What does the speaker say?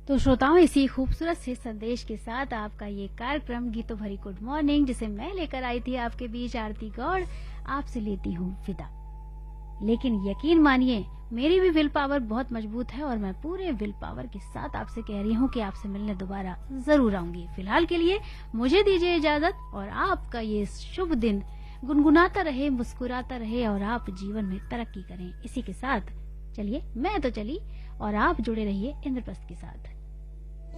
तो श्रोताओं, इसी खूबसूरत से संदेश के साथ आपका ये कार्यक्रम गीतों भरी गुड मॉर्निंग, जिसे मैं लेकर आई थी आपके बीच आरती गौड़, आपसे लेती हूँ विदा। लेकिन यकीन मानिए, मेरी भी विल पावर बहुत मजबूत है और मैं पूरे विल पावर के साथ आपसे कह रही हूँ कि आपसे मिलने दोबारा जरूर आऊंगी। फिलहाल के लिए मुझे दीजिए इजाजत और आपका ये शुभ दिन गुनगुनाता रहे, मुस्कुराता रहे और आप जीवन में तरक्की करें। इसी के साथ चलिए, मैं तो चली और आप जुड़े रहिए इंद्रप्रस्थ के साथ।